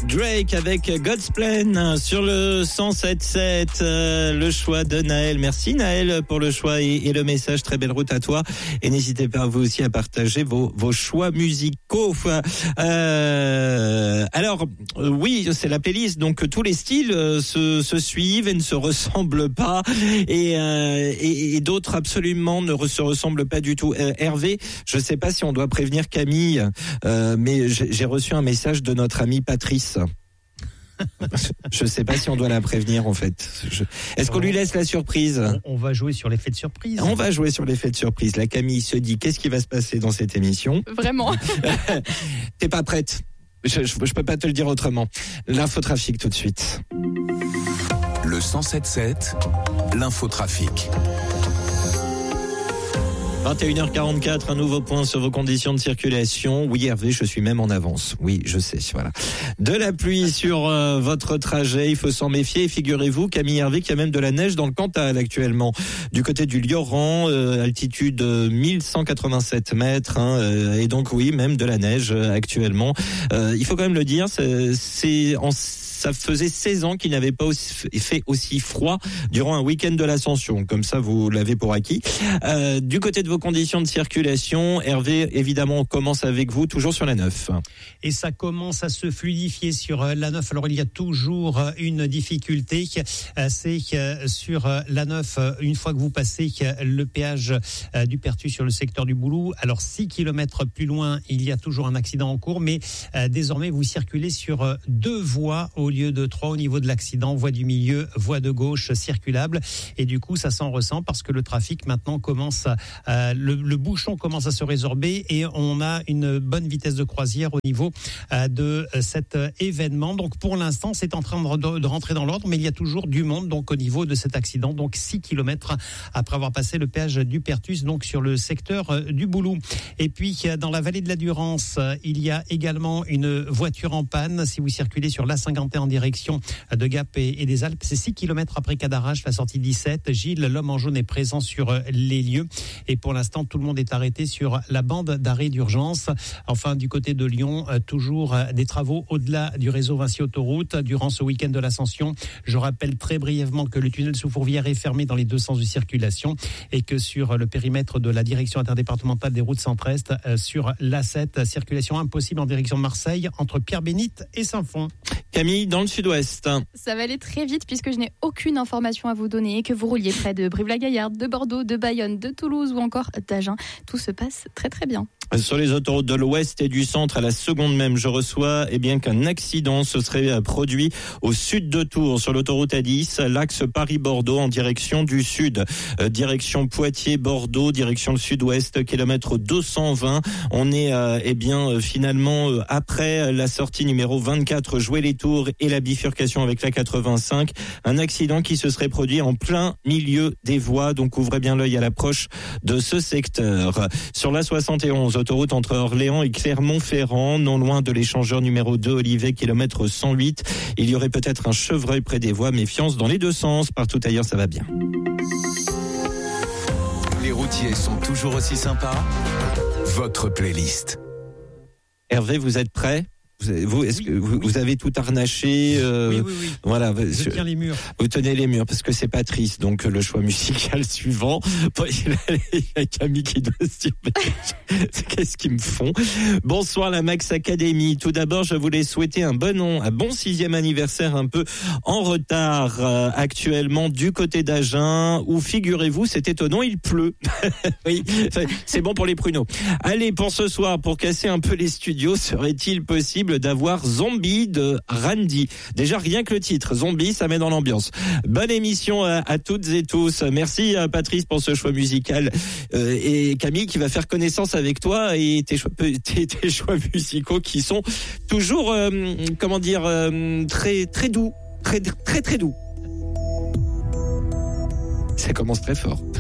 Drake avec God's Plan sur le 107.7, le choix de Naël. Merci Naël pour le choix et le message. Très belle route à toi. Et n'hésitez pas vous aussi à partager vos choix musicaux. Alors, oui, c'est la playlist. Donc tous les styles se suivent et ne se ressemblent pas. Et d'autres absolument ne se ressemblent pas du tout. Hervé, je ne sais pas si on doit prévenir Camille, mais j'ai reçu un message de notre ami Patrice. Je ne sais pas si on doit la prévenir en fait. Est-ce qu'on lui laisse la surprise ? On va jouer sur l'effet de surprise. On va jouer sur l'effet de surprise. La Camille se dit qu'est-ce qui va se passer dans cette émission ? Vraiment. T'es pas prête ? Je peux pas te le dire autrement. L'infotrafic tout de suite. Le 107.7, l'infotrafic. 21h44, un nouveau point sur vos conditions de circulation. Oui, Hervé, je suis même en avance. Oui, je sais, voilà. De la pluie sur votre trajet, il faut s'en méfier. Et figurez-vous, Camille, Hervé, qu'il y a même de la neige dans le Cantal actuellement. Du côté du Lioran, altitude 1187 mètres. Et donc, oui, même de la neige actuellement. Il faut quand même le dire, ça faisait 16 ans qu'il n'avait pas fait aussi froid durant un week-end de l'Ascension. Comme ça, vous l'avez pour acquis. Du côté de vos conditions de circulation, Hervé, évidemment, on commence avec vous, toujours sur la 9. Et ça commence à se fluidifier sur la 9. Alors, il y a toujours une difficulté. C'est sur la 9, une fois que vous passez le péage du Perthus sur le secteur du Boulou, alors 6 km plus loin, il y a toujours un accident en cours, mais désormais, vous circulez sur 2 voies au lieu de 3 au niveau de l'accident, voie du milieu, voie de gauche circulable. Et du coup, ça s'en ressent parce que le trafic maintenant commence le bouchon commence à se résorber et on a une bonne vitesse de croisière au niveau de cet événement. Donc pour l'instant, c'est en train de rentrer dans l'ordre, mais il y a toujours du monde donc au niveau de cet accident. Donc 6 km après avoir passé le péage du Perthus, donc sur le secteur du Boulou. Et puis dans la vallée de la Durance, il y a également une voiture en panne. Si vous circulez sur l'A51 en direction de Gap et des Alpes, c'est 6 km après Cadarache, la sortie 17. Gilles, l'homme en jaune, est présent sur les lieux. Et pour l'instant, tout le monde est arrêté sur la bande d'arrêt d'urgence. Enfin, du côté de Lyon, toujours des travaux au-delà du réseau Vinci Autoroute durant ce week-end de l'Ascension. Je rappelle très brièvement que le tunnel sous Fourvière est fermé dans les 2 sens de circulation et que sur le périmètre de la direction interdépartementale des routes centre-est, sur l'A7, circulation impossible en direction de Marseille entre Pierre-Bénite et Saint-Fond. Camille, dans le sud-ouest. Ça va aller très vite puisque je n'ai aucune information à vous donner, que vous rouliez près de Brive-la-Gaillarde, de Bordeaux, de Bayonne, de Toulouse ou encore d'Agen. Tout se passe très très bien. Sur les autoroutes de l'ouest et du centre, à la seconde même, je reçois qu'un accident se serait produit au sud de Tours, sur l'autoroute A10, l'axe Paris-Bordeaux en direction du sud. Direction Poitiers-Bordeaux, direction le sud-ouest, kilomètre 220. On est finalement après la sortie numéro 24, Jouer-les-Tours et la bifurcation avec la 85. Un accident qui se serait produit en plein milieu des voies, donc ouvrez bien l'œil à l'approche de ce secteur. Sur la 71, autoroute entre Orléans et Clermont-Ferrand, non loin de l'échangeur numéro 2 Olivet, kilomètre 108. Il y aurait peut-être un chevreuil près des voies, méfiance dans les 2 sens. Partout ailleurs, ça va bien. Les routiers sont toujours aussi sympas. Votre playlist. Hervé, vous êtes prêt ? Est-ce que vous avez tout harnaché Oui. Voilà, je tiens les murs. Vous tenez les murs parce que c'est Patrice, donc le choix musical suivant. Il y a Camille qui doit se dire qu'est-ce qu'ils me font. Bonsoir la Max Academy. Tout d'abord, je voulais souhaiter un bon 6e anniversaire un peu en retard actuellement du côté d'Agen où, figurez-vous, c'est étonnant, il pleut. Oui, c'est bon pour les pruneaux. Allez, pour ce soir, pour casser un peu les studios, serait-il possible d'avoir Zombie de Randy? Déjà, rien que le titre, Zombie, ça met dans l'ambiance. Bonne émission à toutes et tous. Merci Patrice pour ce choix musical. Et Camille qui va faire connaissance avec toi et tes choix musicaux qui sont toujours, très, très doux. Très, très, très doux. Ça commence très fort.